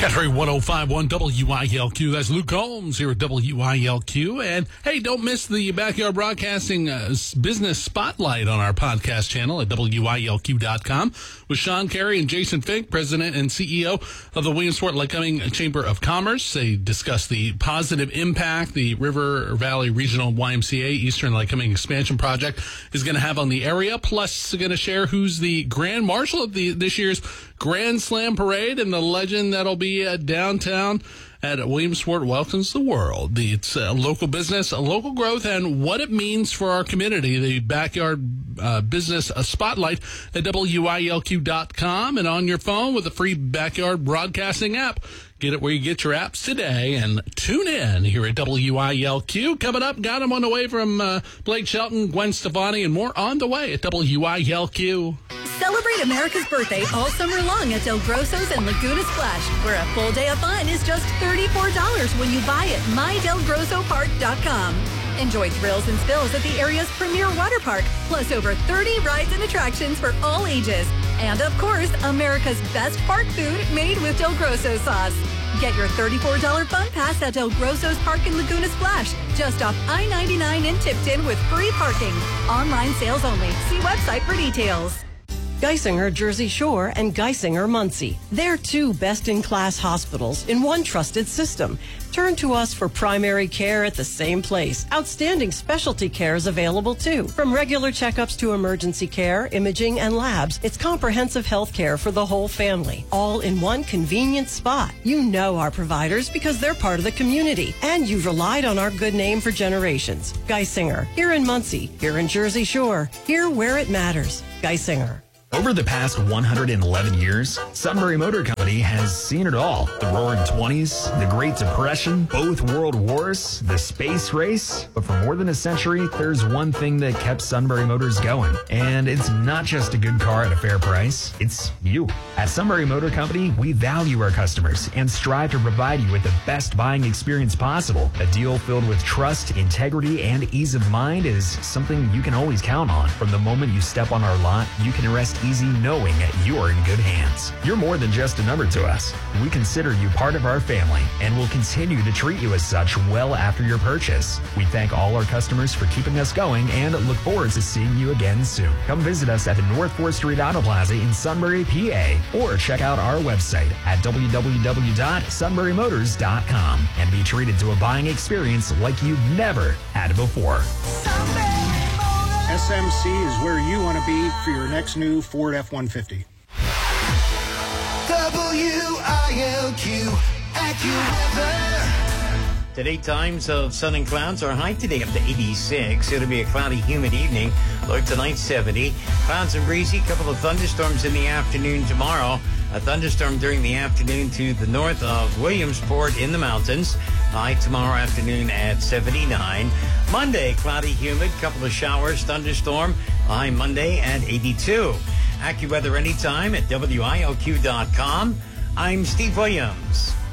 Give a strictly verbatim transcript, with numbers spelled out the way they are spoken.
Country one oh five point one W I L Q. That's Luke Combs here at W I L Q. And hey, don't miss the Backyard Broadcasting uh, Business Spotlight on our podcast channel at W I L Q dot com with Sean Carey and Jason Fink, President and C E O of the Williamsport Lycoming Chamber of Commerce. They discuss the positive impact the River Valley Regional Y M C A Eastern Lycoming Expansion Project is going to have on the area. Plus, they're going to share who's the Grand Marshal of the this year's Grand Slam Parade and the legend that'll be at downtown at Williamsport welcomes the world. It's a local business, a local growth, and what it means for our community. The Backyard uh, Business Spotlight at W I L Q dot com and on your phone with a free Backyard Broadcasting app. Get it where you get your apps today and tune in here at W I L Q. Coming up, got them on the way from uh, Blake Shelton, Gwen Stefani, and more on the way at W I L Q. Celebrate America's birthday all summer long at Del Grosso's and Laguna Splash, where a full day of fun is just thirty-four dollars when you buy at my del grosso park dot com. Enjoy thrills and spills at the area's premier water park, plus over thirty rides and attractions for all ages. And of course, America's best park food made with Del Grosso sauce. Get your thirty-four dollars fun pass at Del Grosso's Park in Laguna Splash, just off I ninety-nine in Tipton with free parking. Online sales only. See website for details. Geisinger Jersey Shore and Geisinger Muncie. They're two best-in-class hospitals in one trusted system. Turn to us for primary care at the same place. Outstanding specialty care is available too. From regular checkups to emergency care, imaging, and labs, it's comprehensive health care for the whole family. All in one convenient spot. You know our providers because they're part of the community, and you've relied on our good name for generations. Geisinger, here in Muncie, here in Jersey Shore, here where it matters. Geisinger. Over the past one hundred eleven years, Sunbury Motor Company has seen it all. The Roaring Twenties, the Great Depression, both world wars, the space race. But for more than a century, there's one thing that kept Sunbury Motors going. And it's not just a good car at a fair price, it's you. At Sunbury Motor Company, we value our customers and strive to provide you with the best buying experience possible. A deal filled with trust, integrity, and ease of mind is something you can always count on. From the moment you step on our lot, you can rest easy knowing that you're in good hands. You're more than just a number to us. We consider you part of our family and will continue to treat you as such well after your purchase. We thank all our customers for keeping us going and look forward to seeing you again soon. Come visit us at the North fourth Street Auto Plaza in Sunbury, P A, or check out our website at w w w dot sunbury motors dot com and be treated to a buying experience like you've never had before. S M C is where you want to be for your next new Ford F one fifty. W I L Q AccuWeather. Today, times of sun and clouds. Our high today up to eighty-six. It'll be a cloudy, humid evening. Low tonight, seventy. Clouds and breezy. Couple of thunderstorms in the afternoon tomorrow. A thunderstorm during the afternoon to the north of Williamsport in the mountains. High tomorrow afternoon at seventy-nine. Monday, cloudy, humid. Couple of showers, thunderstorm. High Monday at eighty-two. AccuWeather anytime at W I L Q dot com. I'm Steve Williams.